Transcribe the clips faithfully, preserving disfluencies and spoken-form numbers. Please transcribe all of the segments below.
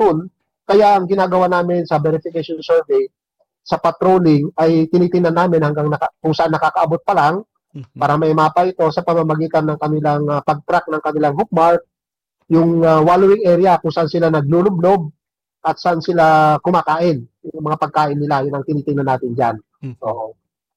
tool. Kaya ang ginagawa namin sa verification survey, sa patrolling, ay tinitingnan namin hanggang naka, kung saan nakakaabot pa lang para may mapa ito sa pamamagitan ng kanilang uh, pag-track ng kanilang hook mark, yung uh, wallowing area kung saan sila naglulublob at saan sila kumakain. Yung mga pagkain nila, yun ang tinitingnan natin dyan. Mm-hmm. Oo.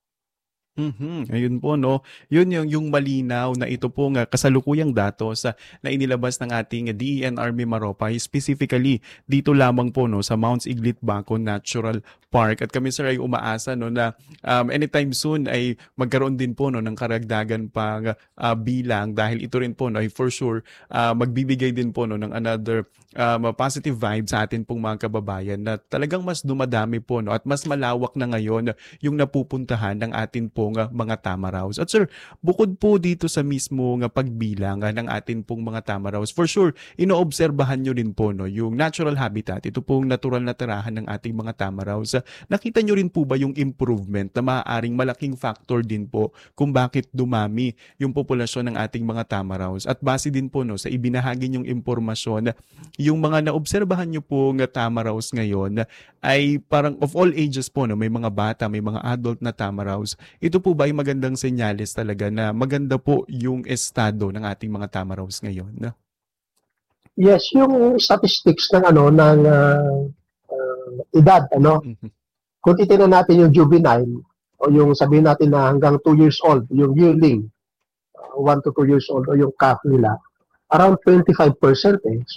Mm-hmm. Ayun po, no? Yun yung, yung malinaw na ito po nga kasalukuyang datos uh, na inilabas ng ating D E N Army Maropay, specifically dito lamang po, no, sa Mounts Iglit Baco Natural Park. At kami, sir, ay umaasa, no, na um, anytime soon ay magkaroon din po, no, ng karagdagan pang uh, bilang, dahil ito rin po, no, ay for sure uh, magbibigay din po, no, ng another um, positive vibe sa atin pong mga kababayan na talagang mas dumadami po, no, at mas malawak na ngayon yung napupuntahan ng atin po nga mga tamaraws. At sir, bukod po dito sa mismo nga pagbilang nga ng atin pong mga tamaraws, for sure, inoobserbahan nyo rin po, no, yung natural habitat, ito pong natural na tirahan ng ating mga tamaraws. Nakita nyo rin po ba yung improvement na maaaring malaking factor din po kung bakit dumami yung populasyon ng ating mga tamaraws? At base din po, no, sa ibinahagi nyong impormasyon, yung mga naobserbahan nyo po nga tamaraws ngayon ay parang of all ages po, no, may mga bata, may mga adult na tamaraws. Ito po ba ay magandang senyales talaga na maganda po yung estado ng ating mga tamaraws ngayon? Yes, yung statistics ng ano ng uh, uh, edad, ano. Mm-hmm. Kung titingnan natin yung juvenile o yung sabihin natin na hanggang two years old, yung yearling, uh, one to two years old o yung calf nila, around twenty-five percent eh. So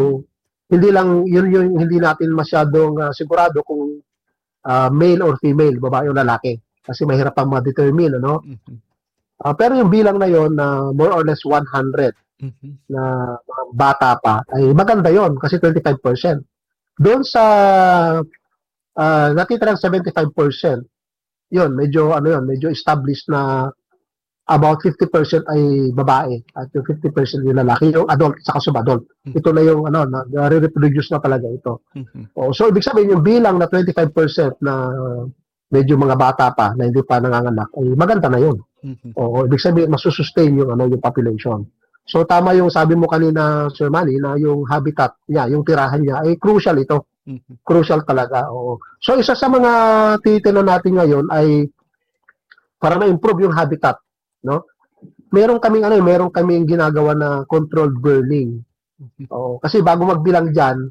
hindi lang yun yung hindi natin masyadong uh, sigurado kung uh, male or female, babae o lalaki. Kasi mahirap pang ma-determine, ano? Mm-hmm. Uh, pero yung bilang na yon na uh, more or less one hundred mm-hmm. na uh, bata pa, ay maganda yon kasi twenty-five percent. Doon sa uh, natitira ng seventy-five percent, yun, medyo, ano yun, medyo established na about fifty percent ay babae at yung fifty percent yung lalaki, yung adult saka sub-adult. Mm-hmm. Ito na yung, ano, na-reproduce na talaga ito. Mm-hmm. Oh, so, ibig sabihin, yung bilang na twenty-five percent na medyo mga bata pa na hindi pa nanganganak, ay maganda na yun. Mm-hmm. O ibig sabihin, masusustain yung, ano, yung population. So, tama yung sabi mo kanina, Sir Manny, na yung habitat niya, yung tirahan niya, ay crucial ito. Mm-hmm. Crucial talaga. Oo. So, isa sa mga titinan natin ngayon ay para ma-improve yung habitat. No? Meron kaming, ano, meron kaming ginagawa na controlled burning. Mm-hmm. Oo. Kasi bago magbilang dyan,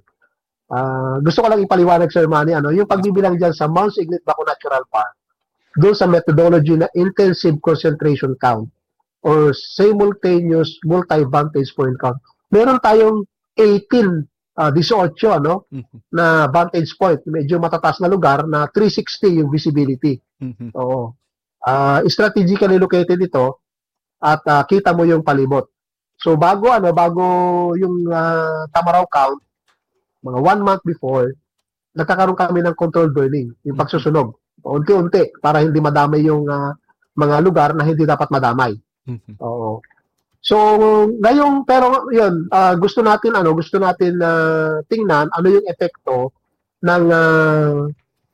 Uh, gusto ko lang ipaliwanag, Sir Manny, ano, yung pagbibilang dyan sa Mounts Iglit Baco Natural Park, doon sa methodology na intensive concentration count or simultaneous multi-vantage point count. Meron tayong eighteen, uh, eighteen, no, mm-hmm. na vantage point. Medyo matataas na lugar na three sixty yung visibility. Mm-hmm. Oo. Uh, strategically located ito at uh, kita mo yung palibot. So bago ano, bago yung uh, Tamaraw count, mga one month before, nagkakaroon kami ng controlled burning, yung pagsusunog. Unti-unti, para hindi madamay yung uh, mga lugar na hindi dapat madamay. Mm-hmm. Oo. So, ngayong, pero yun, uh, gusto natin, ano, gusto natin uh, tingnan ano yung epekto ng uh,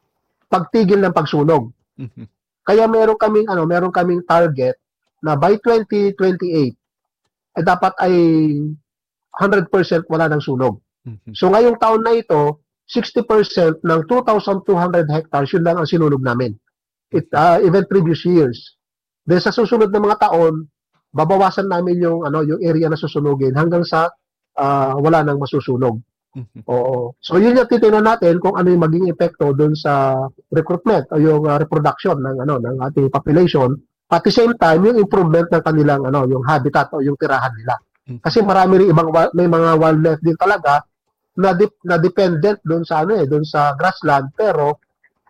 pagtigil ng pagsunog. Mm-hmm. Kaya meron kaming, ano, meron kaming target na by twenty twenty-eight, ay dapat ay one hundred percent wala ng sunog. So ngayong taon na ito, sixty percent ng two thousand two hundred hectares, yun lang ang sinunog namin. It, uh, even previous years. Then sa susunod na mga taon, babawasan namin yung, ano, yung area na susunugin hanggang sa uh, wala nang masusunog. Mm-hmm. Oo. So yun yung titingnan natin kung ano yung maging epekto doon sa recruitment o yung uh, reproduction ng, ano, ng ating population. At the same time, yung improvement ng kanilang, ano, yung habitat o yung tirahan nila. Mm-hmm. Kasi marami rin ibang, may mga wildlife din talaga na, dip, na dependent doon sa ano eh, doon sa grassland, pero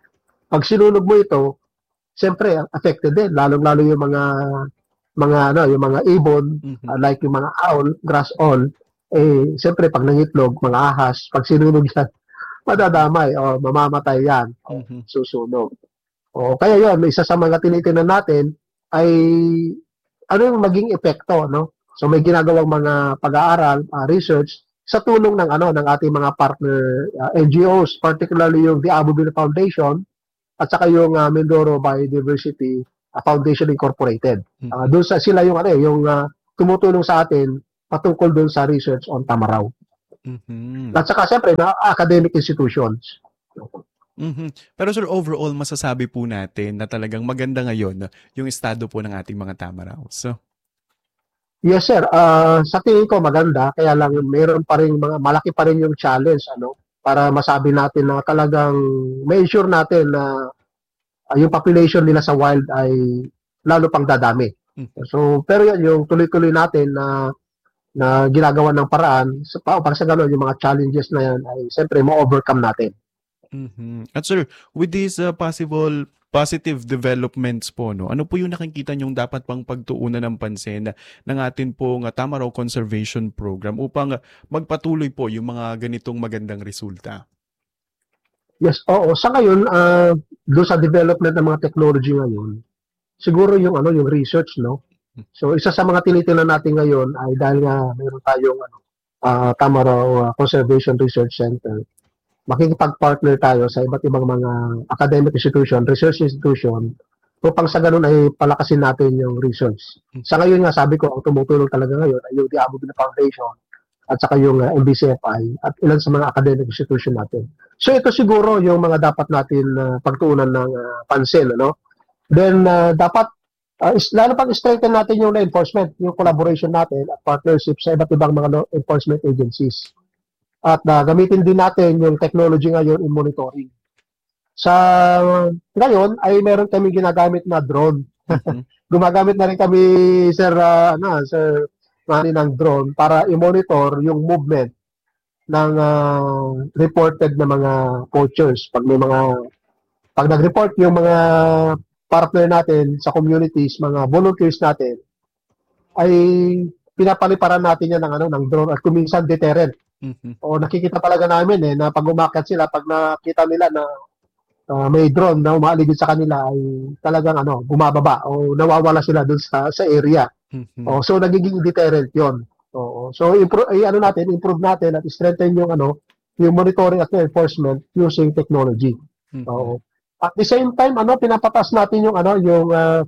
pag sinunog mo ito, siyempre affected din, lalong-lalo yung mga mga ano, yung mga ibon, mm-hmm. uh, like yung mga owl, grass owl, eh siyempre pag nangitlog, mga ahas, pag sinunog yan, madadamay o mamamatay yan, mm-hmm. susunog. O kaya yun, isa sa mga tinitingnan natin ay ano yung maging epekto, no? So may ginagawang mga pag-aaral, uh, research sa tulong ng ano ng ating mga partner uh, N G Os, particularly yung the Abu Bill Foundation at saka yung uh, Mindoro Biodiversity uh, Foundation Incorporated. Uh, doon sa sila yung ano yung uh, tumutulong sa atin patungkol doon sa research on Tamaraw. Mhm. At saka siyempre na academic institutions. Mhm. Pero sir, overall masasabi po natin na talagang maganda ngayon yung estado po ng ating mga Tamaraws. So, Yes sir, Ah, sa tingin ko maganda, kaya lang meron pa rin mga malaki pa rin yung challenge ano para masabi natin na talagang may sure natin na ah, yung population nila sa wild ay lalo pang dadami. mhm. So, pero yan yung tuloy-tuloy natin na na ginagawa ng paraan so, pa, para sa ganun yung mga challenges na yan ay siyempre ma-overcome natin. Mhm. At sir, with these uh, possible positive developments po, no, ano po yung nakikita nyong dapat pang pagtuunan ng pansin ng atin pong uh, Tamaraw Conservation Program upang uh, magpatuloy po yung mga ganitong magandang resulta? Yes, oo. Sa ngayon, uh, doon sa development ng mga technology ngayon, siguro yung ano yung research, no? So isa sa mga tinitingnan natin ngayon ay dahil nga meron tayong ano, uh, Tamaraw uh, Conservation Research Center. Makikipag-partner tayo sa iba't ibang mga academic institution, research institution, upang sa ganun ay palakasin natin yung research. Sa ngayon nga, sabi ko, ang tumutulong talaga ngayon ay yung Diablo Foundation at saka yung uh, M B C F I at ilan sa mga academic institution natin. So ito siguro yung mga dapat natin uh, pagtuunan ng uh, pansin. Ano? Then uh, dapat, uh, is, lalo pang strengthen natin yung enforcement, yung collaboration natin at partnership sa iba't ibang mga law enforcement agencies. At uh, gamitin din natin yung technology ngayon in monitoring. Sa ngayon ay meron kami ginagamit na drone. Mhm. Gumagamit na rin kami sir uh, ano, sir Manny ng drone para i-monitor yung movement ng uh, reported na mga poachers. Pag may mga pag nag-report yung mga partner natin sa communities, mga volunteers natin ay pinapaliparan natin yan ng ano ng drone at kuminsan deterrent. Mhm. O nakikita talaga namin eh na pag umakyat sila, pag nakita nila na uh, may drone na umaaligid sa kanila ay talagang ano, bumababa o nawawala sila dun sa sa area. Mhm. O so nagiging deterrent 'yon. Oo. So improve ay, ano natin, improve natin at strengthen yung ano, yung monitoring at enforcement using technology. Mhm. Oo. At the same time, ano, pinapataas natin yung ano, yung uh,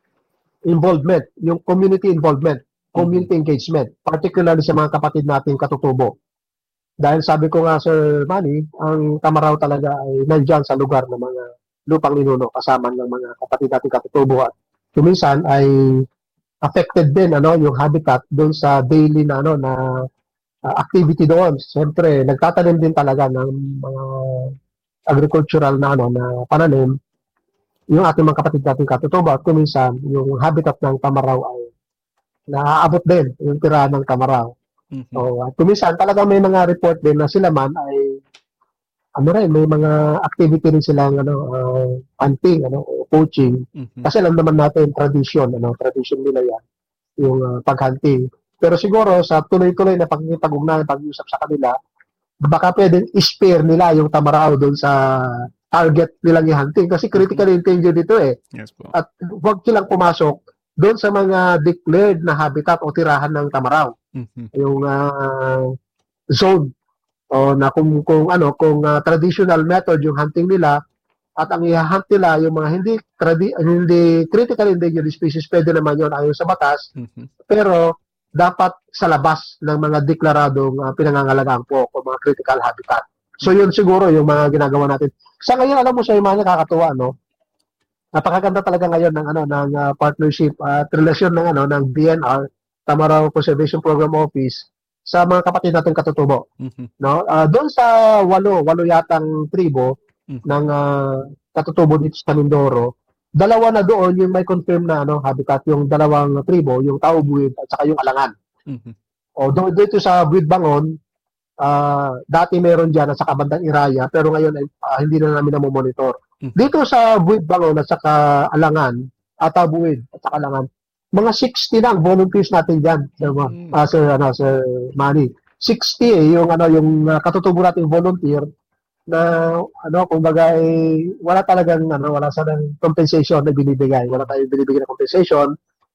involvement, yung community involvement, community Mhm. engagement, particularly sa mga kapatid nating katutubo. Dahil sabi ko nga, Sir Manny, ang Tamaraw talaga ay nandyan sa lugar ng mga lupang ninuno kasama ng mga kapatid nating katutubo at kuminsan ay affected din ano yung habitat doon sa daily na ano na uh, activity doon. Siyempre, nagtatanim din talaga ng mga agricultural na ano na pananim yung ating mga kapatid nating katutubo at kuminsan yung habitat ng Tamaraw ay naaabot din yung tirahan ng Tamaraw. Mhm. So, at kuminsan talaga may mga report din na sila man ay ano rin, may mga activity rin silang ano, uh, hunting, ano, o poaching. Mhm. Kasi alam naman natin, tradition, ano, tradition nila yan, yung uh, pag-hunting. Pero siguro, sa tuloy-tuloy na pag-ugnayan, pag-usap sa kanila, baka pwedeng i-spare nila yung Tamaraw doon sa target nilang i-hunting. Kasi critically endangered dito eh. Yes po. At huwag silang pumasok doon sa mga declared na habitat o tirahan ng Tamaraw. Mhm. Yung uh, zone o na kung kung ano kung uh, traditional method yung hunting nila at ang i-hunt nila yung mga hindi tradi- hindi critically endangered species, pwede naman yun ayon sa batas, Mhm. pero dapat sa labas ng mga deklaradong uh, pinangangalagaan po o mga critical habitat. So yun siguro yung mga ginagawa natin. Sa ngayon, alam mo sa mga nakakatuwa, no? Napakaganda talaga ngayon ng ano ng uh, partnership at uh, relasyon ng ano ng D N R, Tamaraw Conservation Program Office sa mga kapatid nating katutubo. Mhm. No? Uh, doon sa walo, walo yatang tribo Mhm. ng uh, katutubo dito sa Mindoro, dalawa na doon yung may confirm na ano habitat, yung dalawang tribo, yung Tao-Buwid at saka yung Alangan. Mhm. O do, dito sa Buwid-Bangon, uh, dati meron diyan sa kabandang Iraya, pero ngayon ay uh, hindi na namin na monitor. Mhm. Dito sa Buwid-Bangon at saka Alangan, at Tao-Buwid at saka Alangan, mga sixty lang volunteers natin diyan, sir, Mhm. uh, sir, ano, sir Manny. sixty eh, yung ano yung uh, katutubo nating volunteer na ano kumbaga eh, wala talagang ano wala sa compensation na binibigay, wala tayong binibigay na compensation.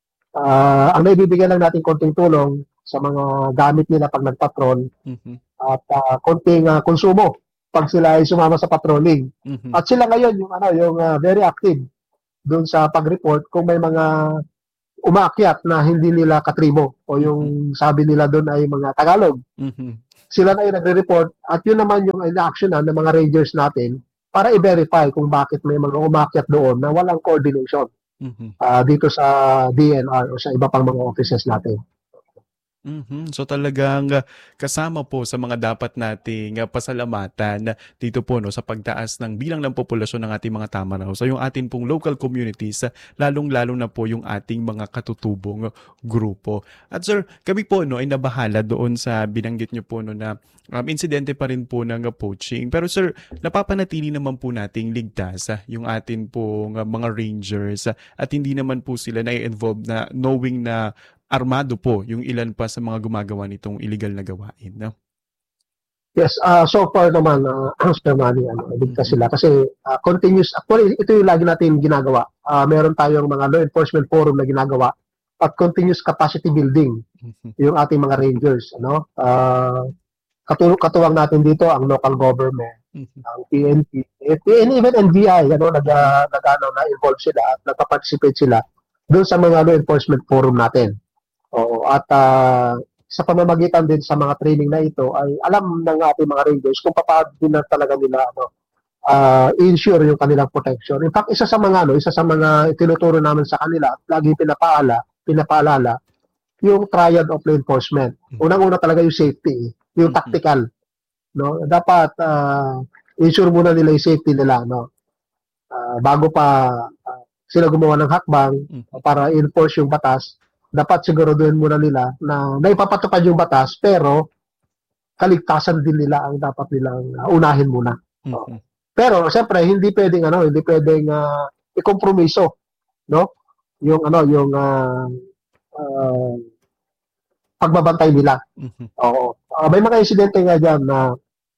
Uh, ang naibibigay lang natin konting tulong sa mga gamit nila pag nagpatrol Mhm. at uh, konting uh, konsumo pag sila ay sumama sa patrolling. Mhm. At sila ngayon yung ano yung uh, very active doon sa pag-report kung may mga umaakyat na hindi nila katribo o yung sabi nila doon ay mga Tagalog. Mhm. sila na yung nagre-report at yun naman yung in-actionan ng mga rangers natin para i-verify kung bakit may mga umakyat doon na walang coordination Mhm. uh, dito sa D N R o sa iba pang mga offices natin. Mhm. So talagang uh, kasama po sa mga dapat nating uh, pasalamatan uh, dito po no sa pagtaas ng bilang ng populasyon ng ating mga Tamaraw. So yung ating pong local communities, uh, lalong-lalo na po yung ating mga katutubong uh, grupo. At sir, kami po no ay nabahala doon sa binanggit niyo po no na um, insidente pa rin po ng uh, poaching. Pero sir, napapanatili naman po nating ligtas uh, yung atin pong uh, mga rangers uh, at hindi naman po sila na-involve na knowing na armado po yung ilan pa sa mga gumagawa nitong illegal na gawain, no? Yes, uh, so far naman, uh, Sir Manny, ano, ligtas sila kasi uh, continuous, actually ito yung lagi natin ginagawa. Uh, meron tayong mga law enforcement forum na ginagawa at continuous capacity building yung ating mga rangers. Ano? Uh, katu- katuwang natin dito ang local government, ang P N P, and even N B I, ano, nag, uh, nag, ano, na-involve sila at nagpa-participate sila doon sa mga law enforcement forum natin. Oo, at uh, sa pamamagitan din sa mga training na ito ay alam ng ating mga rangers kung paano din na talaga nila ano uh, ensure yung kanilang protection. In fact, isa sa mga ano, isa sa mga tinuturo namin sa kanila at lagi pinapaala, pinapaalala yung triad of law enforcement. Unang-una talaga yung safety, yung tactical, no? Dapat uh, ensure muna nila yung safety nila, no? Uh, bago pa uh, sila gumawa ng hakbang para enforce yung batas. Dapat siguraduhin muna nila na naipapatupad yung batas pero kaligtasan din nila ang dapat nilang uh, unahin muna. Mm-hmm. Pero siyempre hindi pwedeng ano, hindi pwedeng uh, ikompromiso, no? Yung ano, yung uh, uh, pagbabantay nila. Mm-hmm. Oo. Uh, may mga insidente nga diyan na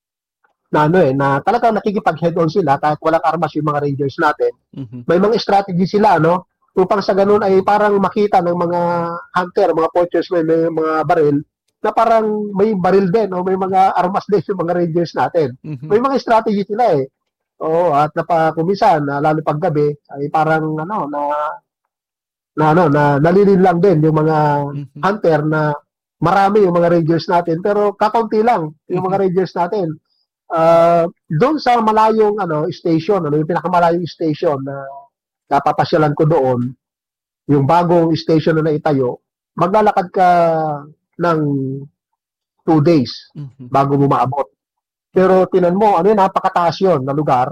na ano eh, na talagang nakikipag-head on sila kahit walang armas yung mga rangers natin. Mm-hmm. May mga strategy sila, no? Upang sa ganun ay parang makita ng mga hunter, mga poachers, may, may mga baril, na parang may baril din o may mga armas din yung mga rangers natin. Mm-hmm. May mga strategy sila eh. Oo, at napakumisan, na lalo pag gabi, ay parang ano, na na ano, na nalilin lang din yung mga mm-hmm. hunter na marami yung mga rangers natin, pero kakaunti lang yung mga rangers natin. Uh, doon sa malayong ano, station, ano, yung pinakamalayong station na napapasyalan ko doon, yung bagong station na naitayo, maglalakad ka ng two days mm-hmm. bago mo maabot. Pero tinan mo, ano yun, napakataas yun na lugar.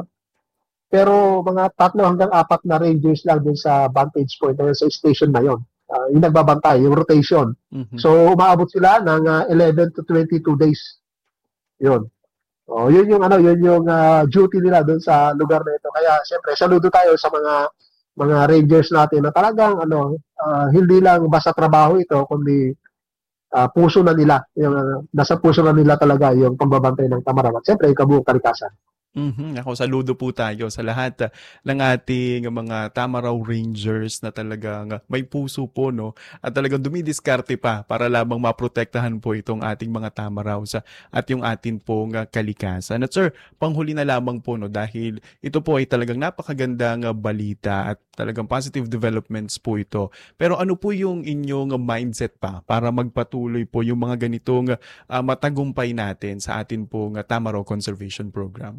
Pero mga tatlo hanggang apat na rangers lang din sa vantage point na sa station na yun. Uh, yung nagbabantay, yung rotation. Mm-hmm. So, umaabot sila ng uh, eleven to twenty-two days. Yun. Oh, yun yung ano, yun yung uh, duty nila doon sa lugar na ito. Kaya siyempre, saludo tayo sa mga mga rangers natin na talagang ano, uh, hindi lang basta trabaho ito, kundi uh, puso na nila, yung uh, nasa puso na nila talaga yung pagbabantay ng Tamaraw at siyempre yung kabuong kalikasan. Mm-hmm. Ako, saludo po tayo sa lahat uh, ng ating mga Tamaraw Rangers na talagang uh, may puso po, no? At talagang dumidiskarte pa para lamang maprotektahan po itong ating mga Tamaraw sa, at yung atin pong uh, kalikasan. At sir, panghuli na lamang po, no? Dahil ito po ay talagang napakagandang uh, balita at talagang positive developments po ito. Pero ano po yung inyong uh, mindset pa para magpatuloy po yung mga ganitong uh, matagumpay natin sa atin pong uh, Tamaraw Conservation Program?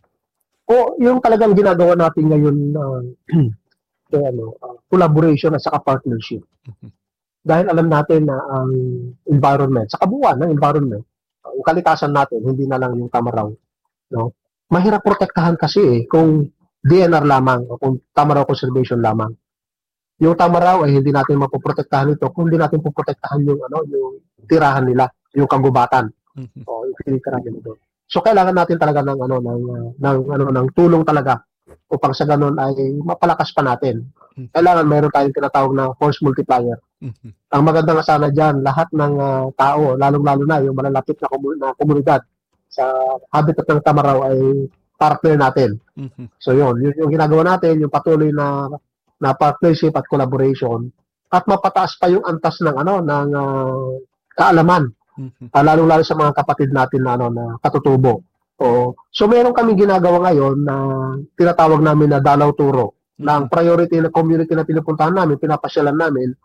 O yung talagang ginagawa natin ngayon uh, eh, ano, uh, collaboration at saka partnership. Mm-hmm. Dahil alam natin na ang um, environment, sa kabuuan ng environment, uh, yung kalikasan natin, hindi na lang yung Tamaraw. No? Mahirap protektahan kasi eh, kung D N R lamang o kung Tamaraw Conservation lamang. Yung Tamaraw ay hindi natin mapoprotektahan ito kung hindi natin poprotektahan yung, ano, yung tirahan nila, yung kagubatan. Mm-hmm. O yung pinitirahan nito. So kailangan natin talaga ng ano ng uh, ng ano ng tulong talaga upang sa ganun ay mapalakas pa natin. Kailangan mayroon tayong tinatawag na force multiplier. Mm-hmm. Ang maganda nga sana diyan, lahat ng uh, tao, lalong-lalo na yung malalapit na, komun- na komunidad sa habitat ng Tamaraw ay partner natin. Mm-hmm. So yun, yun yung ginagawa natin, yung patuloy na na partnership at collaboration at mapataas pa yung antas ng ano ng uh, kaalaman. Mm-hmm. Uh, lalo-lalo sa mga kapatid natin na, ano, na katutubo. O, so meron kaming ginagawa ngayon na tinatawag namin na dalaw turo. Mm-hmm. Na ang priority na community na pinupuntahan namin, pinapasyalan namin,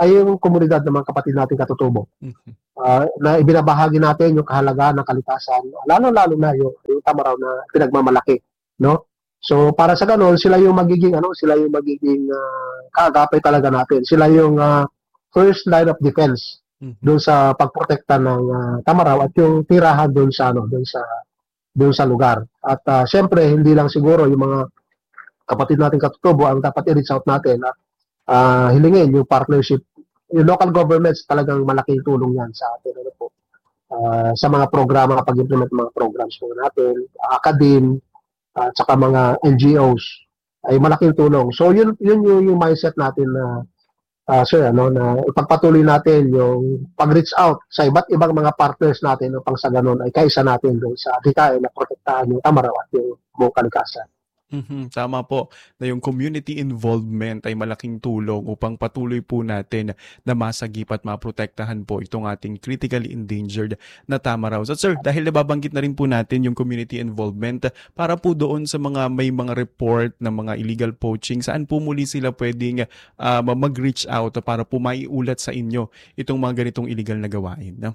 ay yung komunidad ng mga kapatid natin katutubo. Mhm. Uh, na ibinabahagi natin yung kahalagahan ng kalikasan, lalo-lalo na yung, yung Tamaraw na pinagmamalaki, no? So para sa ganun, sila yung magiging ano, sila yung magiging uh, kaagapay talaga natin. Sila yung uh, first line of defense Mhm. doon sa pagprotekta ng uh, Tamaraw at yung tirahan doon sa ano, doon sa doon sa lugar. At uh, syempre, hindi lang siguro yung mga kapatid natin katutubo ang dapat i-reach out natin at uh, hilingin yung partnership. Yung local governments talagang malaking tulong yan sa atin. Ano po? Uh, sa mga programa, pag-implement mga programs po natin, academe, at uh, saka mga N G Os, ay malaking tulong. So yun yun yung, yung mindset natin na uh, sir, ano, na ipagpatuloy natin yung pag-reach out sa iba't ibang mga partners natin upang sa ganun ay kaisa natin doon sa adhikain na protektahan yung Tamaraw at yung buong kalikasan. Mhm, tama po na yung community involvement ay malaking tulong upang patuloy po natin na masagip at maprotektahan po itong ating critically endangered na Tamaraw. So sir, dahil nababanggit na rin po natin yung community involvement, para po doon sa mga may mga report ng mga illegal poaching, saan po muli sila pwedeng uh, mag-reach out para po maiulat sa inyo itong mga ganitong illegal na gawain? No?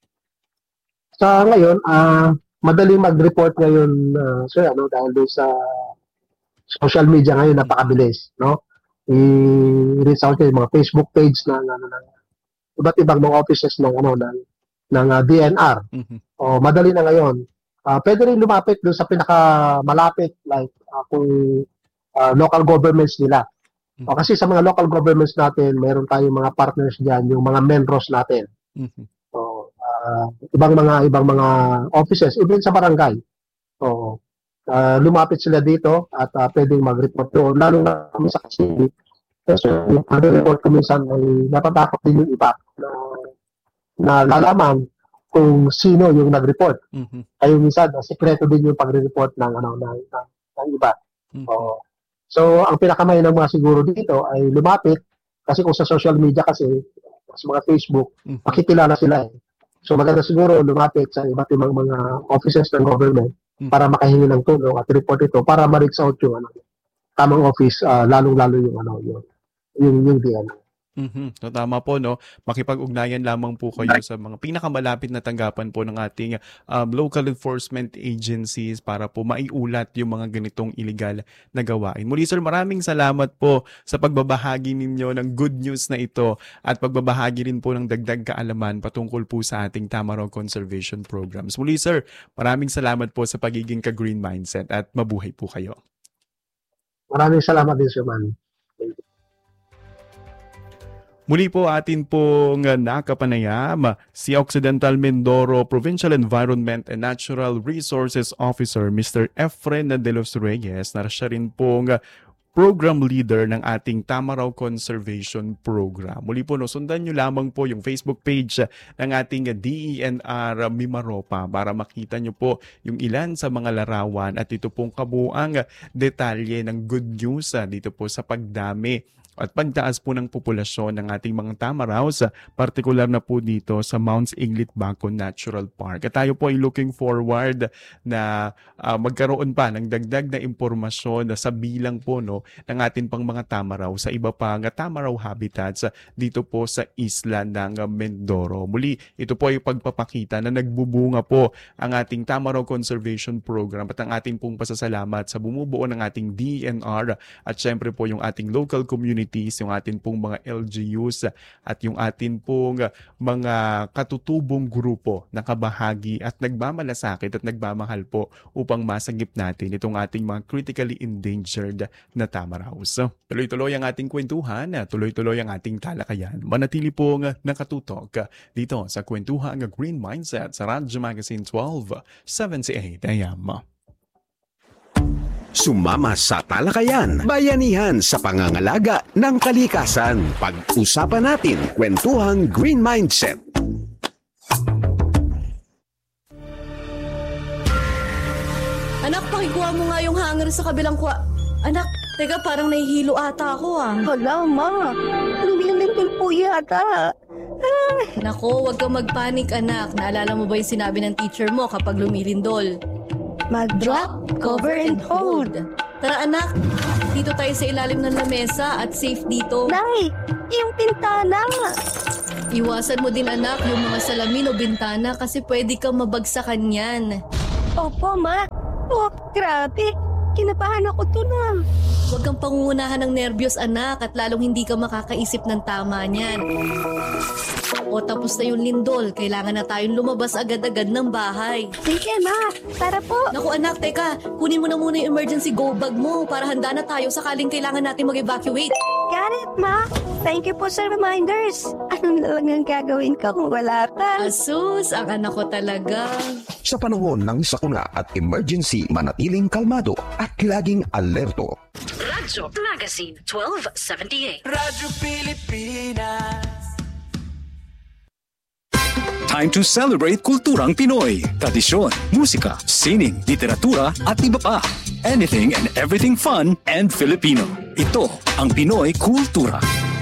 Sa ngayon, uh, madali mag-report ngayon, uh, sir, ano, dahil doon sa social media ngayon napakabilis, no? I-reach out yung mga Facebook page ng ano ng iba't ibang mga offices ng ano ng ng uh, D N R. Mm-hmm. O madali na ngayon. Uh, pwede rin lumapit doon sa pinakamalapit like uh, kung uh, local governments nila. Mm-hmm. O kasi sa mga local governments natin, mayroon tayong mga partners diyan, yung mga menros natin. Mm-hmm. O uh, ibang mga ibang mga offices, even sa barangay. O Uh, lumapit sila dito at uh, pwedeng mag-report doon, lalo na kami sa city. Kasi yung pag-report ko minsan ay natatakot din yung iba na, na lalaman kung sino yung nag-report. Mm-hmm. Kaya minsan, uh, sekreto din yung pag-report ng, ano, ng, ng, ng iba. Mm-hmm. Uh, so, ang pinakamay ng mga siguro dito ay lumapit kasi kung sa social media kasi, sa mga Facebook, mm-hmm. makikilala sila eh. So, maganda siguro lumapit sa iba't ibang mga offices ng government para makahingi ng tulong at report ito para ma-reach out yung ano, tamang office, uh, lalong-lalo yung ano, yung yung, yung D N R. Mm-hmm. So, tama po, no? Makipag-ugnayan lamang po kayo sa mga pinakamalapit na tanggapan po ng ating um, local enforcement agencies para po maiulat yung mga ganitong illegal na gawain. Muli sir, maraming salamat po sa pagbabahagi ninyo ng good news na ito at pagbabahagi rin po ng dagdag kaalaman patungkol po sa ating Tamaraw Conservation Programs. Muli sir, maraming salamat po sa pagiging ka-green mindset at mabuhay po kayo. Maraming salamat din, Sir Man. Muli po atin pong nakapanayam si Occidental Mindoro Provincial Environment and Natural Resources Officer Mister Efren de los Reyes na siya rin pong program leader ng ating Tamaraw Conservation Program. Muli po, no, sundan nyo lamang po yung Facebook page ng ating D E N R Mimaropa para makita nyo po yung ilan sa mga larawan at ito pong kabuang detalye ng good news dito po sa pagdami at pagtaas po ng populasyon ng ating mga Tamaraws, partikular na po dito sa Mounts Inglit Bacon Natural Park. At tayo po ay looking forward na uh, magkaroon pa ng dagdag na impormasyon na sa bilang po, no, ng ating pang mga Tamaraw sa iba pang Tamaraw habitats dito po sa isla ng Mindoro. Muli, ito po ay pagpapakita na nagbubunga po ang ating Tamaraw Conservation Program at ang ating pong pasasalamat sa bumubuo ng ating D E N R at syempre po yung ating local community, yung atin pong mga L G Us at yung atin pong mga katutubong grupo na kabahagi at nagmamalasakit at nagmamahal po upang masagip natin itong ating mga critically endangered na Tamaraws. Tuloy-tuloy ang ating kwentuhan, tuloy-tuloy ang ating talakayan. Manatili pong nakatutok dito sa Kwentuhan ng Green Mindset sa Radyo Magazine twelve seventy-eight A M. Sumama sa talakayan, bayanihan sa pangangalaga ng kalikasan. Pag-usapan natin, Kwentuhang Green Mindset. Anak, pakikuha mo nga yung hanger sa kabilang kwa... Anak, teka, parang nahihilo ata ako ah. Wala, ma. Lumilim din po yata. Ah. Nako, huwag kang magpanik, anak. Naalala mo ba yung sinabi ng teacher mo kapag lumilindol? Mag-drop, cover, and hold. Tara anak, dito tayo sa ilalim ng lamesa at safe dito. Nay, yung pintana. Iwasan mo din anak yung mga salamin o bintana kasi pwede kang mabagsakan yan. Opo, ma. Oh, grabe. Kinabahan ako to na. Huwag kang pangungunahan ng nerbiyos anak at lalong hindi ka makakaisip ng tama niyan. O tapos na yung lindol, kailangan na tayong lumabas agad-agad ng bahay. Sige, ma. Tara po. Naku anak, teka, kunin mo na muna yung emergency go bag mo para handa na tayo sakaling kailangan natin mag-evacuate. Got it, ma. Thank you po sa reminders. Ano na lang ang gagawin ko kung wala ka? Asus, ang anak ko talaga. Sa panahon ng sakuna at emergency, manatiling kalmado at laging alerto. Radyo Magazine twelve seventy-eight. Radyo Pilipinas. Time to celebrate kulturang Pinoy. Tradisyon, musika, sining, literatura at iba pa. Anything and everything fun and Filipino. Ito ang Pinoy Kultura.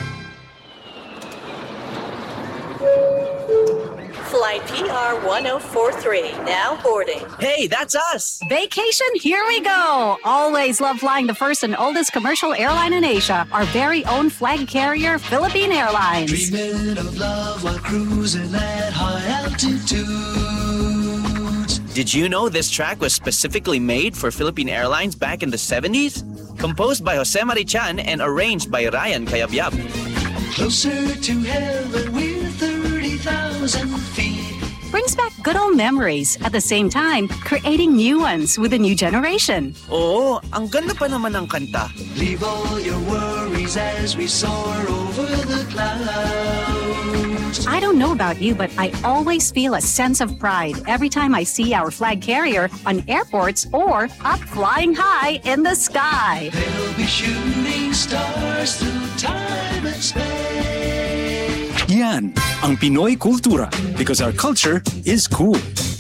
Flight P R one oh four three, now boarding. Hey, that's us! Vacation, here we go! Always love flying the first and oldest commercial airline in Asia, our very own flag carrier, Philippine Airlines. Dreaming of love while cruising at high altitudes. Did you know this track was specifically made for Philippine Airlines back in the seventies? Composed by Jose Marichan and arranged by Ryan Cayabyab. Closer to heaven with thirty thousand feet. Brings back good old memories, at the same time, creating new ones with a new generation. Oo, ang ganda pa naman ng kanta. Leave all your worries as we soar over the clouds. I don't know about you, but I always feel a sense of pride every time I see our flag carrier on airports or up flying high in the sky. They'll be shooting stars through time and space. Yan ang Pinoy Kultura because our culture is cool.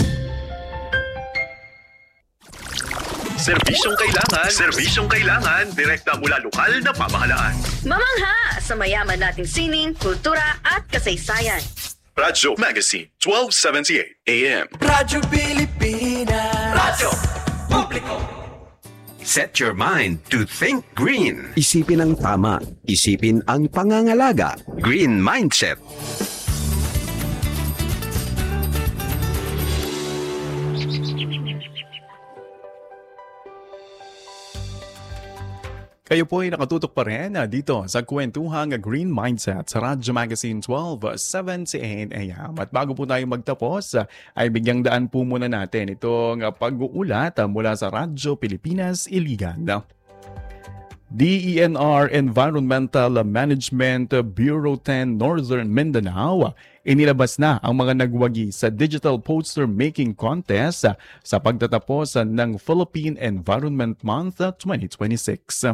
Serbisyong kailangan, serbisyong kailangan, direkta mula lokal na pamahalaan. Mamangha sa mayaman nating sining, kultura at kasaysayan. Radyo Magazine twelve seventy-eight A M. Radyo Pilipinas. Radyo Publiko. Set your mind to think green. Isipin ang tama. Isipin ang pangangalaga. Green Mindset. Kayo po ay nakatutok pa rin ah, dito sa kwentuhang Green Mindset sa Radyo Magazine twelve seventy-eight A M. At bago po tayo magtapos, ah, ay bigyang daan po muna natin itong ah, pag-uulat ah, mula sa Radyo Pilipinas Iligan. D E N R Environmental Management Bureau ten Northern Mindanao inilabas na ang mga nagwagi sa Digital Poster Making Contest ah, sa pagtatapos ah, ng Philippine Environment Month twenty twenty-six.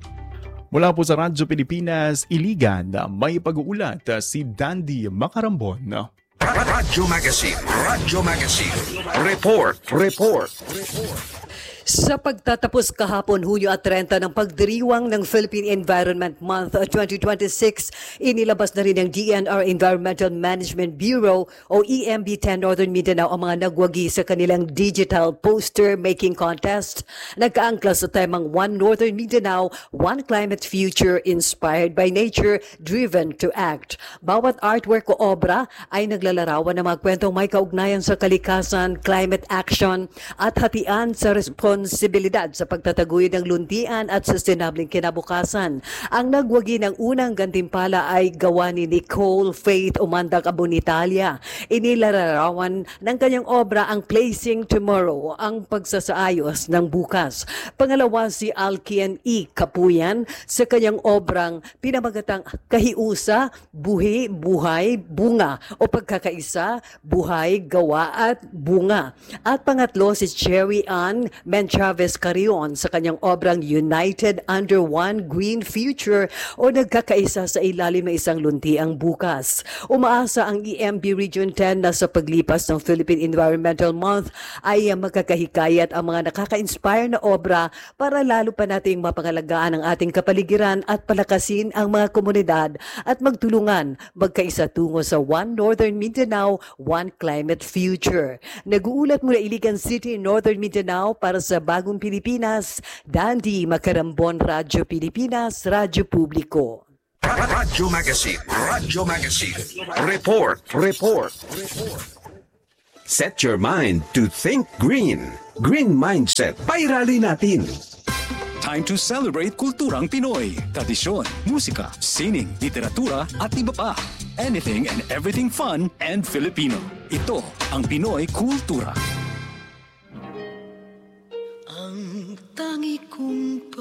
Mula po sa Radyo Pilipinas Iligan, may pag-uulat si Dandy Macarambon. Radyo Magazine. Radyo Magazine. Report. Report. Report. Sa pagtatapos kahapon Hunyo at thirty ng pagdiriwang ng Philippine Environment Month twenty twenty-six, inilabas na rin ng D E N R Environmental Management Bureau o E M B ten Northern Mindanao ang mga nagwagi sa kanilang Digital Poster Making Contest. Nagkaangkla sa temang One Northern Mindanao, One Climate Future Inspired by Nature, Driven to Act. Bawat artwork o obra ay naglalarawan ng mga kwentong may kaugnayan sa kalikasan, climate action at hatian sa responsibilidad sa pagtataguyod ng luntian at sustainable kinabukasan. Ang nagwagi ng unang gantimpala ay gawa ni Nicole Faith Umandag Abonitalia. Inilalarawan ng kanyang obra ang Placing Tomorrow, ang pagsasaayos ng bukas. Pangalawa si Alkian E. Kapuyan sa kanyang obrang pinamagatang Kahiusa, Buhi, Buhay, Bunga o Pagkakaisa, Buhay, Gawa at Bunga. At pangatlo si Cherry Ann Chavez Carrion sa kanyang obrang United Under One Green Future o Nagkakaisa sa ilalim ng isang luntiang bukas. Umaasa ang E M B Region ten na sa paglipas ng Philippine Environmental Month ay magkakahikayat ang mga nakaka-inspire na obra para lalo pa nating mapangalagaan ang ating kapaligiran at palakasin ang mga komunidad at magtulungan magkaisa tungo sa One Northern Mindanao, One Climate Future. Nag-uulat mula Iligan City, Northern Mindanao para sa Bagong Pilipinas, Dandy Macarambon, Radyo Pilipinas, Radyo Publiko. Radyo Magazine. Radyo Magazine. Report. Report. Set your mind to think green. Green Mindset. Pairali natin. Time to celebrate kulturang Pinoy. Tradisyon, musika, sining, literatura at iba pa. Anything and everything fun and Filipino. Ito ang Pinoy Kultura. Ang tangi kong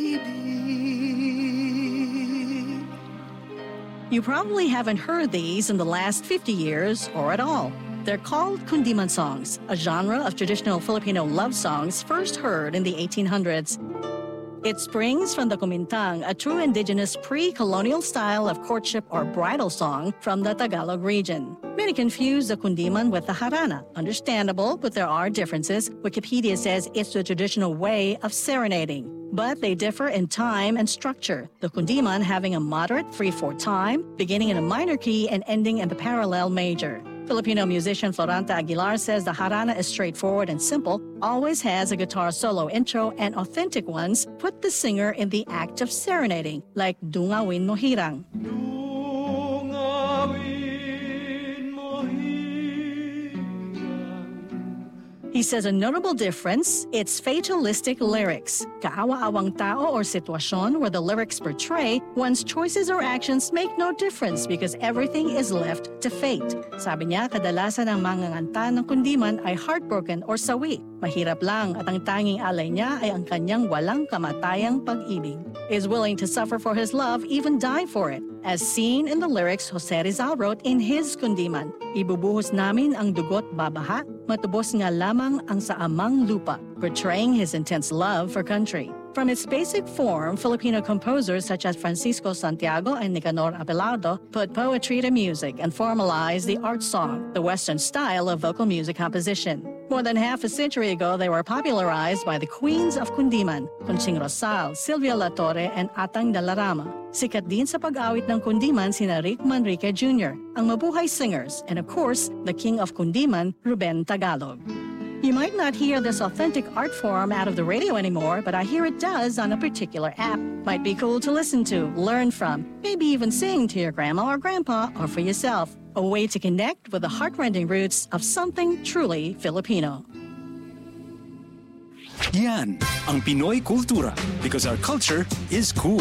pag-ibig. You probably haven't heard these in the last fifty years or at all. They're called kundiman songs, a genre of traditional Filipino love songs first heard in the eighteen hundreds. It springs from the kumintang, a true indigenous pre-colonial style of courtship or bridal song from the Tagalog region. Many confuse the kundiman with the harana. Understandable, but there are differences. Wikipedia says it's the traditional way of serenading, but they differ in time and structure. The kundiman having a moderate three four time, beginning in a minor key and ending in the parallel major. Filipino musician Floranta Aguilar says the harana is straightforward and simple, always has a guitar solo intro, and authentic ones put the singer in the act of serenading, like Dungawin Mo Hirang. He says a notable difference, it's fatalistic lyrics. Kaawa-awang tao or sitwasyon where the lyrics portray one's choices or actions make no difference because everything is left to fate. Sabi niya, kadalasan ang manganganta ng kundiman ay heartbroken or sawi. Mahirap lang at ang tanging alay niya ay ang kanyang walang kamatayang pag-ibig. Is willing to suffer for his love, even die for it. As seen in the lyrics Jose Rizal wrote in his kundiman, ibubuhos namin ang dugot babaha, matubos nga lamang ang sa amang lupa, portraying his intense love for country. From its basic form, Filipino composers such as Francisco Santiago and Nicanor Abelardo put poetry to music and formalized the art song, the Western style of vocal music composition. More than half a century ago, they were popularized by the queens of kundiman, Conching Rosal, Silvia La Torre, and Atang Dalarama. Sikat din sa pag-awit ng kundiman sina Rick Manrique Junior, ang mabuhay singers, and of course, the king of kundiman, Ruben Tagalog. You might not hear this authentic art form out of the radio anymore, but I hear it does on a particular app. Might be cool to listen to, learn from, maybe even sing to your grandma or grandpa or for yourself. A way to connect with the heart-rending roots of something truly Filipino. Yan ang Pinoy Kultura because our culture is cool.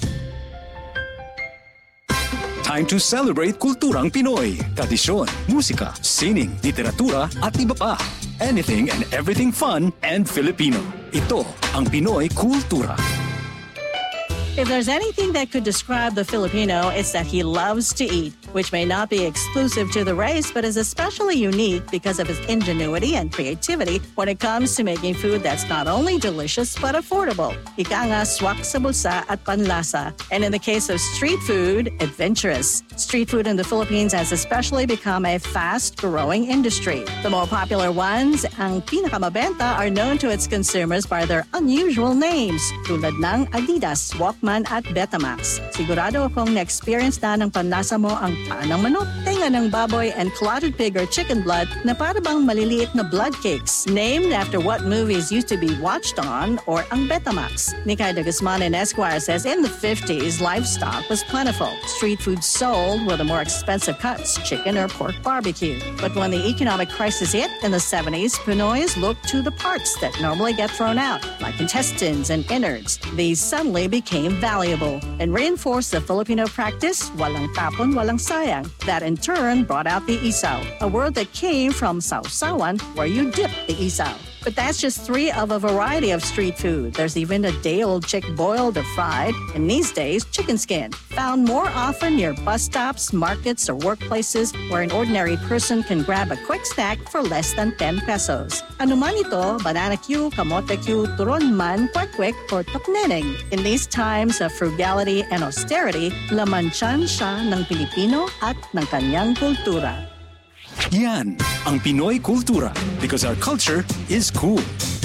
Time to celebrate kulturang Pinoy. Tradisyon, musika, sining, literatura at iba pa. Anything and everything fun and Filipino. Ito ang Pinoy Kultura. If there's anything that could describe the Filipino, it's that he loves to eat, which may not be exclusive to the race, but is especially unique because of his ingenuity and creativity when it comes to making food that's not only delicious, but affordable. Ika nga, swak sa bulsa at panlasa. And in the case of street food, adventurous. Street food in the Philippines has especially become a fast-growing industry. The more popular ones, ang pinakamabenta, are known to its consumers by their unusual names, tulad ng Adidas, Walkman at Betamax. Sigurado akong na-experience na ng panlasa mo ang paa ng manok, tenga ng baboy, and clotted pig or chicken blood na para bang maliliit na blood cakes, named after what movies used to be watched on, or ang Betamax. Nikay de Guzman in Esquire says in the fifties, livestock was plentiful. Street food sold were the more expensive cuts, chicken or pork barbecue. But when the economic crisis hit in the seventies, Pinoys looked to the parts that normally get thrown out, like intestines and innards. These suddenly became valuable and reinforced the Filipino practice, walang tapon, walang sayang. That in turn brought out the isaw, a word that came from sausawan, where you dip the isaw. But that's just three of a variety of street food. There's even a day-old chick boiled or fried, and these days, chicken skin, found more often near bus stops, markets, or workplaces where an ordinary person can grab a quick snack for less than ten pesos. Ano man ito, banana Q, kamote Q, turon man, kwek-kwek, or tokneneng. In these times of frugality and austerity, laman tiyan siya ng Pilipino at ng kanyang kultura. Yan ang Pinoy Kultura because our culture is cool.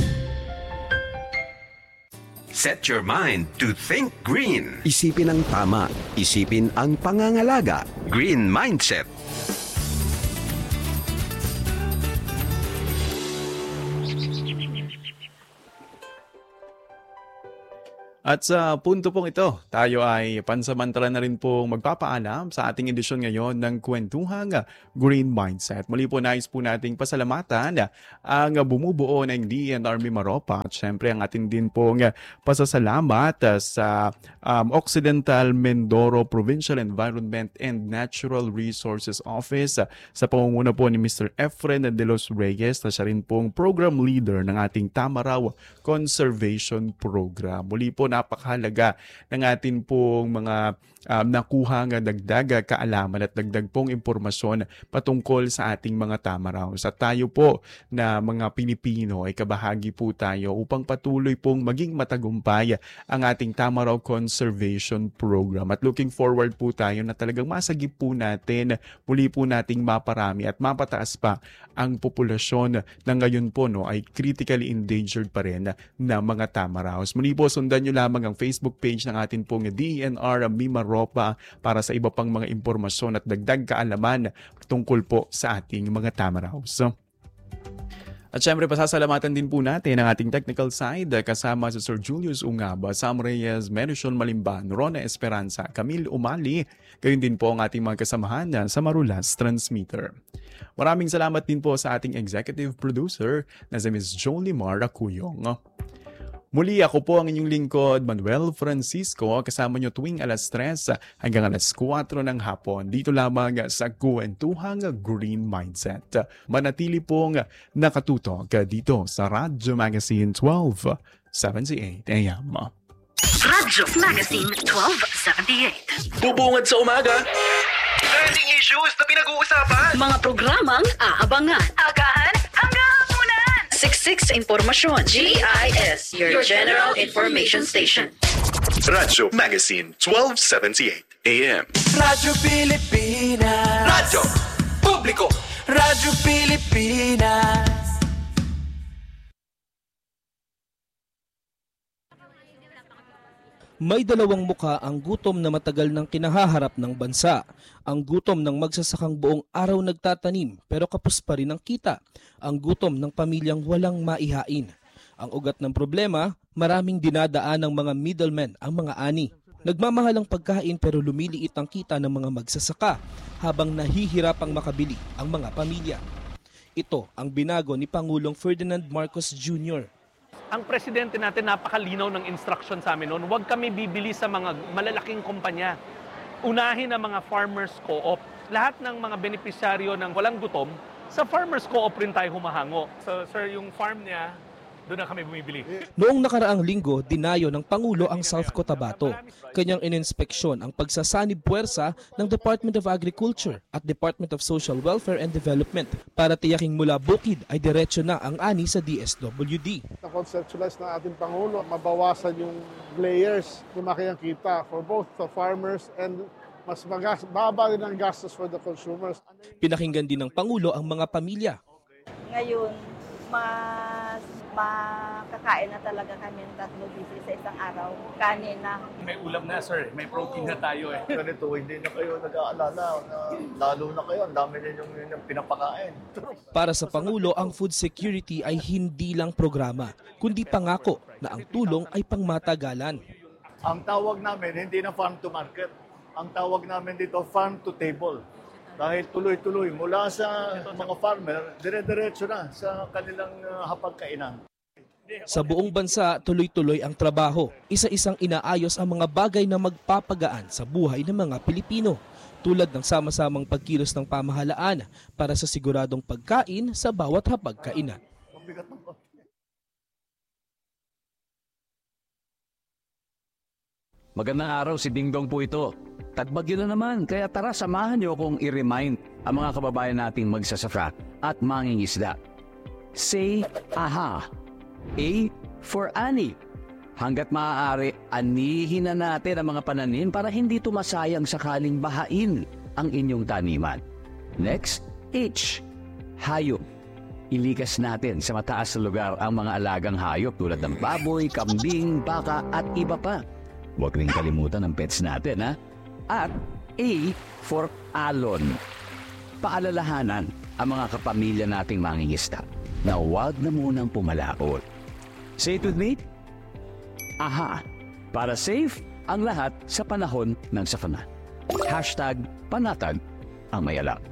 Set your mind to think green. Isipin ang tama. Isipin ang pangangalaga. Green Mindset. At sa punto pong ito, tayo ay pansamantala na rin pong magpapaalam sa ating edisyon ngayon ng Kwentuhang Green Mindset. Muli po nais po nating pasalamatan ang bumubuo ng D E N R Mimaropa at syempre ang ating din pong pasasalamat sa um, Occidental Mindoro Provincial Environment and Natural Resources Office sa pangunguna po ni Mister Efren de los Reyes na siya rin pong program leader ng ating Tamaraw Conservation Program. Muli po napakahalaga ng atin pong mga um, nakuha nga dagdag kaalaman at dagdag pong impormasyon patungkol sa ating mga Tamaraws. At tayo po na mga Pilipino ay kabahagi po tayo upang patuloy pong maging matagumpay ang ating Tamaraw Conservation Program. At looking forward po tayo na talagang masagip po natin, muli po nating maparami at mapataas pa ang populasyon na ngayon po no, ay critically endangered pa rin na mga Tamaraws. Muli po sundan nyo lamang ang Facebook page ng atin pong D E N R Mimaropa para sa iba pang mga impormasyon at dagdag kaalaman tungkol po sa ating mga Tamaraws. At syempre, pasasalamatan din po natin ang ating technical side kasama si Sir Julius Ungaba, Sam Reyes, Merishon Malimban, Rona Esperanza, Camille Umali, gayon din po ang ating mga kasamahan sa Marulas Transmitter. Maraming salamat din po sa ating executive producer na si Miz Jolie Mar Acuyong. Muli ako po ang inyong lingkod, Manuel Francisco, kasama nyo tuwing alas tres hanggang alas kwatro ng hapon. Dito lamang sa Kwentuhang Green Mindset. Manatili pong nakatutok dito sa Radyo Magazine twelve seventy-eight A M. Radyo Magazine twelve seventy-eight. Bubungad sa umaga. Trending issues na pinag-uusapan. Mga programang aabangan. Agahan hanggang hapunan. Siksik sa impormasyon. G I S, your, your General Information Station. Radyo Magazine twelve seventy-eight A M. Radyo Pilipinas. Radyo Publiko. Radyo Pilipinas. May dalawang mukha ang gutom na matagal nang kinahaharap ng bansa. Ang gutom ng magsasakang buong araw nagtatanim pero kapos pa rin ang kita. Ang gutom ng pamilyang walang maihain. Ang ugat ng problema, maraming dinadaan ng mga middlemen ang mga ani. Nagmamahal ang pagkain pero lumiliit ang kita ng mga magsasaka habang nahihirapang makabili ang mga pamilya. Ito ang binago ni Pangulong Ferdinand Marcos Junior Ang presidente natin napakalinaw ng instruction sa amin noon, huwag kami bibili sa mga malalaking kumpanya. Unahin ang mga farmers co-op. Lahat ng mga benepisyaryo ng walang gutom, sa farmers co-op rin tayo humahango. So sir, yung farm niya, doon na kami bumibili. Noong nakaraang linggo, dinayo ng Pangulo ang South Cotabato. Kanyang ininspeksyon ang pagsasanib puwersa ng Department of Agriculture at Department of Social Welfare and Development para tiyaking mula bukid ay diretso na ang ani sa D S W D. Na-conceptualize ng ating Pangulo, mabawasan yung layers, lumaki ang kita for both the farmers and mas magas, baba din ang gastos for the consumers. Pinakinggan din ng Pangulo ang mga pamilya. Ngayon, mas makakain na talaga kami ng tatlo beses sa isang araw. Kanin na. May ulam na sir, may protein na tayo eh. Ganito, hindi na kayo nag-aalala na lalo na kayo, ang dami ninyong yung pinapakain. Para sa Pangulo, ang food security ay hindi lang programa, kundi pangako na ang tulong ay pangmatagalan. Ang tawag namin, hindi na farm to market. Ang tawag namin dito, farm to table. Dahil tuloy-tuloy mula sa mga farmer, dire-diretso na sa kanilang uh, hapagkainan. Sa buong bansa, tuloy-tuloy ang trabaho. Isa-isang inaayos ang mga bagay na magpapagaan sa buhay ng mga Pilipino. Tulad ng sama-samang pagkilos ng pamahalaan para sa siguradong pagkain sa bawat hapagkainan. Magandang araw, si Ding Dong po ito. Tagbagyo na naman, kaya tara samahan niyo akong i-remind ang mga kababayan nating magsasaka at mangingisda. Say aha. A for ani. Hanggat maaari, anihin na natin ang mga pananim para hindi tumasayang sakaling bahain ang inyong taniman. Next, H. Hayop. Ilikas natin sa mataas na lugar ang mga alagang hayop tulad ng baboy, kambing, baka at iba pa. Huwag rin kalimutan ang pets natin, ha? At A for alon. Paalalahanan ang mga kapamilya nating mangingisda na huwag na munang pumalaot. Say it with me. Aha. Para safe ang lahat sa panahon ng sakuna. Hashtag panatag ang may alam.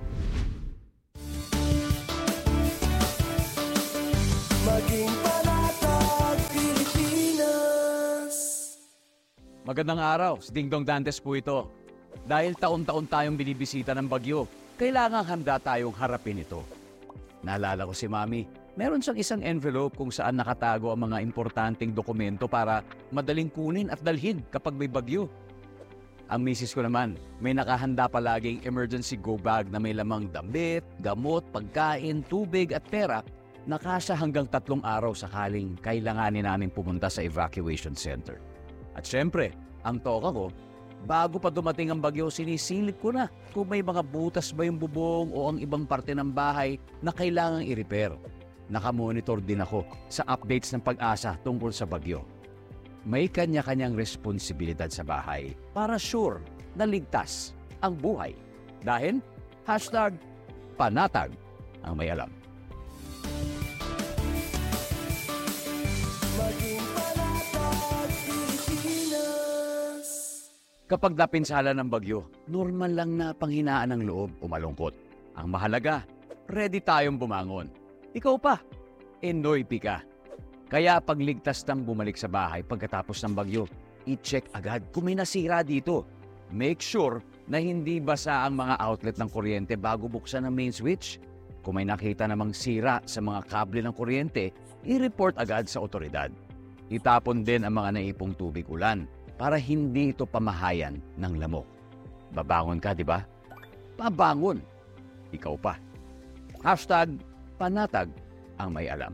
Maging panatag Pilipinas. Magandang araw, si Dingdong Dantes po ito. Dahil taon-taon tayong binibisita ng bagyo, kailangang handa tayong harapin ito. Naalala ko si Mami, meron siyang isang envelope kung saan nakatago ang mga importanteng dokumento para madaling kunin at dalhin kapag may bagyo. Ang misis ko naman, may nakahanda palaging emergency go bag na may lamang damit, gamot, pagkain, tubig at pera na kasya hanggang tatlong araw sakaling kailanganin namin pumunta sa evacuation center. At syempre, ang toka ko, bago pa dumating ang bagyo, sinisilip ko na kung may mga butas ba yung bubong o ang ibang parte ng bahay na kailangang i-repair. Nakamonitor din ako sa updates ng pag-asa tungkol sa bagyo. May kanya-kanyang responsibilidad sa bahay para sure na ligtas ang buhay. Dahil, hashtag panatag ang may alam. Maging panatag Pilipinas. Kapag napinsala ng bagyo, normal lang na panghinaan ng loob o malungkot. Ang mahalaga, ready tayong bumangon. Ikaw pa, enoy ka. Kaya pagligtas ng bumalik sa bahay pagkatapos ng bagyo, i-check agad kung may nasira dito. Make sure na hindi basa ang mga outlet ng kuryente bago buksan ang main switch. Kung may nakita namang sira sa mga kable ng kuryente, i-report agad sa otoridad. Itapon din ang mga naipong tubig ulan para hindi ito pamahayan ng lamok. Babangon ka, di ba? Pabangon. Ikaw pa. Hashtag panatag ang may alam.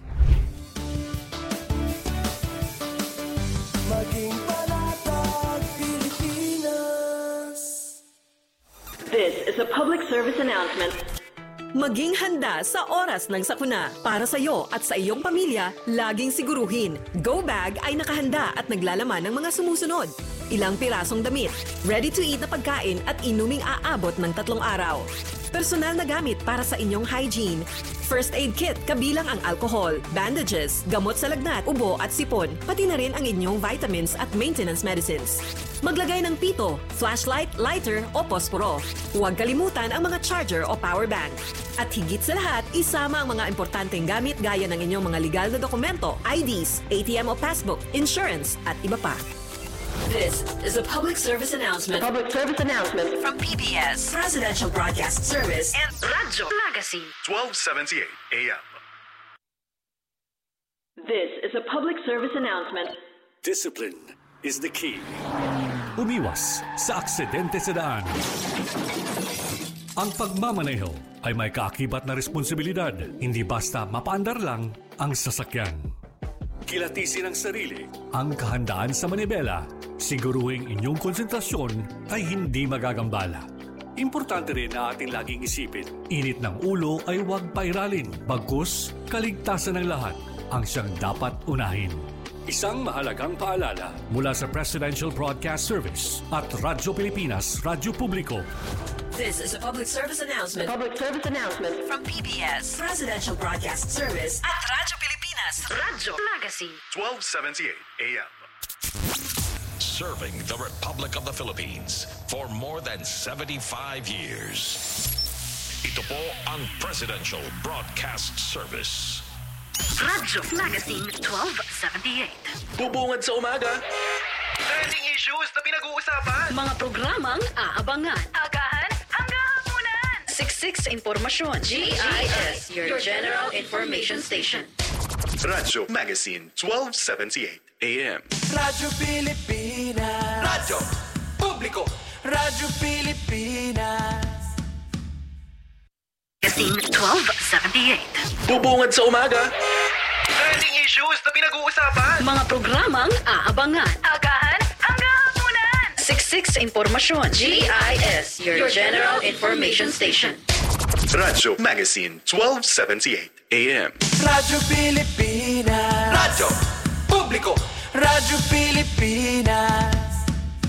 Maging panatag Pilipinas. This is a public service announcement. Maging handa sa oras ng sakuna. Para sa iyo at sa iyong pamilya, laging siguruhin, Go Bag ay nakahanda at naglalaman ng mga sumusunod. Ilang pirasong damit, ready-to-eat na pagkain at inuming aabot ng tatlong araw. Personal na gamit para sa inyong hygiene. First aid kit kabilang ang alcohol, bandages, gamot sa lagnat, ubo at sipon, pati na rin ang inyong vitamins at maintenance medicines. Maglagay ng pito, flashlight, lighter o posporo. Huwag kalimutan ang mga charger o power bank. At higit sa lahat, isama ang mga importanteng gamit gaya ng inyong mga legal na dokumento, I Ds, A T M o passbook, insurance at iba pa. This is a public service announcement. Public service announcement from P B S, Presidential Broadcast Service, and Radyo Magazine. twelve seventy-eight A M. This is a public service announcement. Discipline is the key. Umiwas sa aksidente sa daan. Ang pagmamaneho ay may kaakibat na responsibilidad, hindi basta mapaandar lang ang sasakyan. Kilatisin ang sarili, ang kahandaan sa manibela, siguruhing inyong konsentrasyon ay hindi magagambala. Importante rin na ating laging isipin, init ng ulo ay huwag pairalin, bagkus kaligtasan ng lahat ang siyang dapat unahin. Isang mahalagang paalala mula sa Presidential Broadcast Service at Radyo Pilipinas, Radyo Publiko. This is a public service announcement. Public service announcement From P B S, Presidential Broadcast Service at Radyo Pilipinas, Radyo Magazine. twelve seventy-eight A M. Serving the Republic of the Philippines for more than seventy-five years. Ito po ang Presidential Broadcast Service. Radyo Magazine twelve seventy-eight. Bubungad sa umaga. Trending issues na pinag-uusapan. Mga programang aabangan. Agahan hanggang hapunan. Siksik sa impormasyon. G I S, your general information station. Radyo Magazine twelve seventy-eight A M. Radyo Pilipinas. Radyo Publiko. Radyo Pilipinas. Magazine twelve seventy-eight. Bubungad sa umaga. Trending issues na pinag-uusapan. Mga programang aabangan. Agahan hanggang hapunan. Siksik sa impormasyon. G I S, your general information station. Radyo Magazine twelve seventy-eight A M. Radyo Pilipinas. Radyo Publiko. Radyo Pilipinas.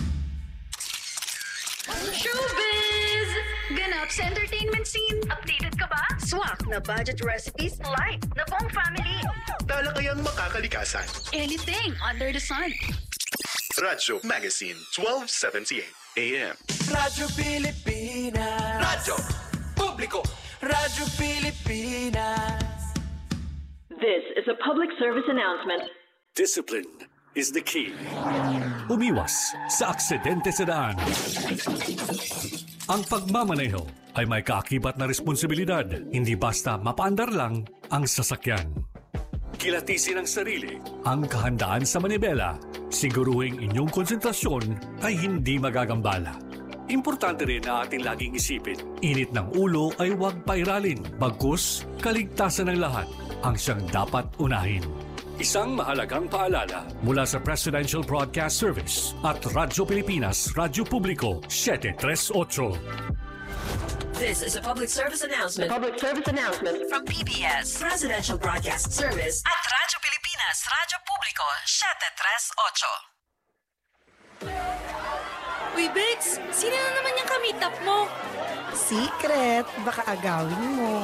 Showbiz! Ganap sa entertainment scene. Updated ka ba? Swak na budget recipes. Light na buong family. Talakayang makakalikasan. Anything under the sun. Radyo Magazine twelve seventy-eight A M. Radyo Pilipinas. Radyo Publiko. Radyo Pilipinas. This is a public service announcement. Discipline is the key. Umiwas sa aksidente sa daan. Ang pagmamaneho ay may kaakibat na responsibilidad. Hindi basta mapaandar lang ang sasakyan. Kilatisin ang sarili, ang kahandaan sa manibela. Siguruhing inyong konsentrasyon ay hindi magagambala. Importante rin na ating laging isipin, init ng ulo ay huwag pairalin. Bagkus, kaligtasan ng lahat ang siyang dapat unahin. Isang mahalagang paalala mula sa Presidential Broadcast Service at Radyo Pilipinas, Radyo Publiko, seven thirty-eight. This is a public service announcement. A public service announcement From P B S, Presidential Broadcast Service at Radyo Pilipinas, Radyo Publiko, seven thirty-eight. Uy, Bex! Sino na naman yung kamitap mo? Secret! Baka agawin mo.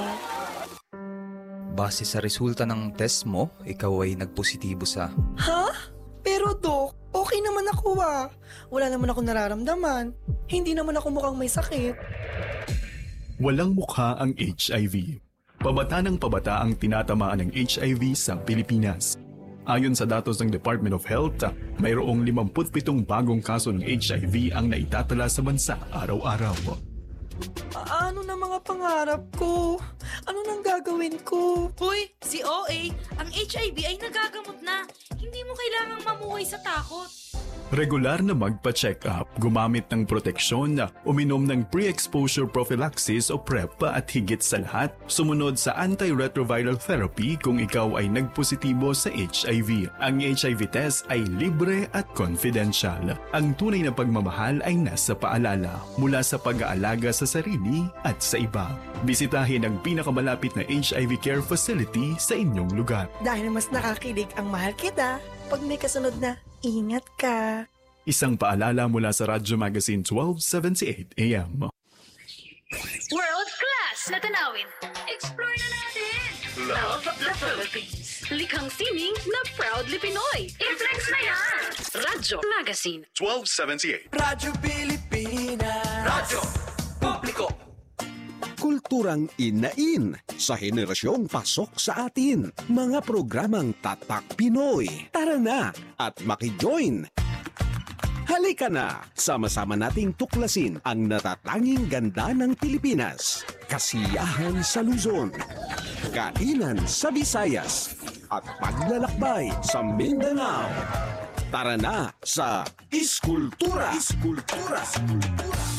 Base sa resulta ng test mo, ikaw ay nagpositibo sa... Ha? Pero Dok, okay naman ako ah. Wala naman ako nararamdaman. Hindi naman ako mukhang may sakit. Walang mukha ang H I V. Pabata ng pabata ang tinatamaan ng H I V sa Pilipinas. Ayon sa datos ng Department of Health, mayroong fifty-seven bagong kaso ng H I V ang naitatala sa bansa araw-araw. Ano na mga pangarap ko? Ano nang gagawin ko? Hoy, si O A, ang H I V ay nagagamot na. Hindi mo kailangang mamuhay sa takot. Regular na magpa-check up, gumamit ng proteksyon, uminom ng pre-exposure prophylaxis o PrEP at higit sa lahat, sumunod sa antiretroviral therapy kung ikaw ay nagpositibo sa H I V. Ang H I V test ay libre at confidential. Ang tunay na pagmamahal ay nasa paalala mula sa pag-aalaga sa sarili at sa iba. Bisitahin ang pinakamalapit na H I V care facility sa inyong lugar. Dahil mas nakakilig ang mahal kita, pag may kasunod na, ingat ka. Isang paalala mula sa Radyo Magazine twelve seventy-eight A M. World class na tanawin. Explore na natin. Love the Philippines. Likhang sining na proudly Pinoy. I-flex na yan. Radyo Magazine twelve seventy-eight. Radyo Pilipinas. Radyo Publiko. Kulturang inain sa henerasyong pasok sa atin. Mga programang Tatak Pinoy. Tara na at makijoin. Halika na, sama-sama nating tuklasin ang natatanging ganda ng Pilipinas. Kasiyahan sa Luzon, kainan sa Visayas, at paglalakbay sa Mindanao. Tara na sa Iskultura! Iskultura!